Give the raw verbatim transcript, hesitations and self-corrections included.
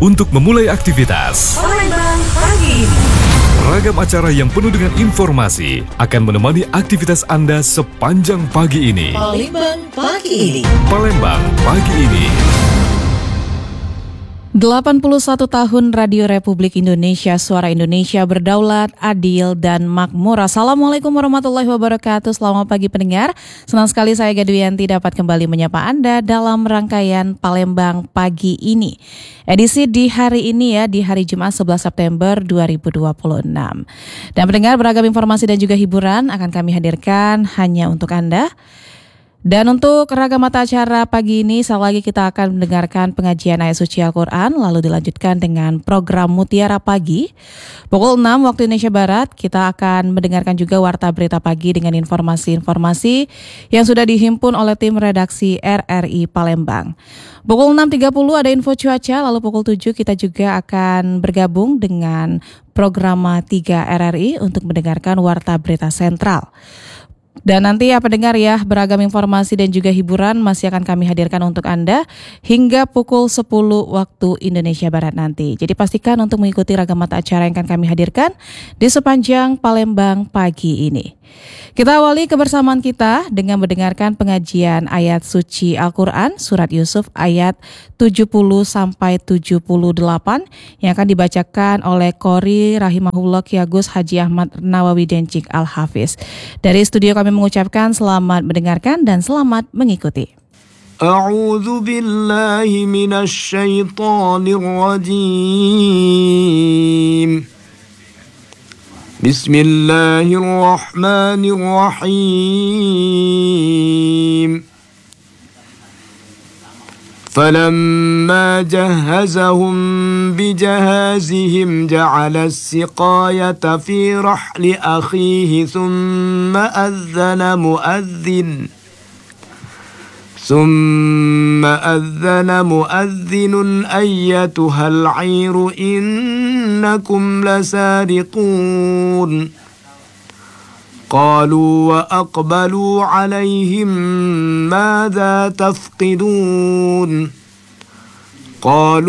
untuk memulai aktivitas. Palembang pagi. Ragam acara yang penuh dengan informasi akan menemani aktivitas Anda sepanjang pagi ini. Palembang pagi ini. Palembang pagi ini. delapan puluh satu tahun Radio Republik Indonesia, Suara Indonesia berdaulat, adil, dan makmur. Assalamualaikum warahmatullahi wabarakatuh. Selamat pagi pendengar. Senang sekali saya Gadwianti dapat kembali menyapa Anda dalam rangkaian Palembang pagi ini. Edisi di hari ini ya, di hari Jumat sebelas September dua ribu dua puluh enam. Dan pendengar, beragam informasi dan juga hiburan akan kami hadirkan hanya untuk Anda. Dan untuk ragam mata acara pagi ini, sekali lagi kita akan mendengarkan pengajian ayat suci Al-Quran, lalu dilanjutkan dengan program Mutiara Pagi. Pukul enam waktu Indonesia Barat, kita akan mendengarkan juga Warta Berita Pagi dengan informasi-informasi yang sudah dihimpun oleh tim redaksi R R I Palembang. Pukul enam tiga puluh ada info cuaca, lalu pukul tujuh kita juga akan bergabung dengan Programa tiga R R I untuk mendengarkan Warta Berita Sentral. Dan nanti ya pendengar ya, beragam informasi dan juga hiburan masih akan kami hadirkan untuk Anda hingga pukul sepuluh waktu Indonesia Barat nanti. Jadi pastikan untuk mengikuti ragam mata acara yang akan kami hadirkan di sepanjang Palembang pagi ini. Kita awali kebersamaan kita dengan mendengarkan pengajian ayat suci Al-Quran Surat Yusuf ayat tujuh puluh sampai tujuh puluh delapan yang akan dibacakan oleh Qori Rahimahullah Ki Agus Haji Ahmad Nawawi Dencik Al-Hafiz. Dari studio kami mengucapkan selamat mendengarkan dan selamat mengikuti. A'udzu billahi minasy syaithanir rajim. Bismillahirrahmanirrahim. فلما جهزهم بجهازهم جعل السقاية في رحل أخيه ثم أذن مؤذن ثم أذن مؤذن أيتها العير إنكم لسارقون قالوا وأقبلوا عليهم ماذا تفقدون قالوا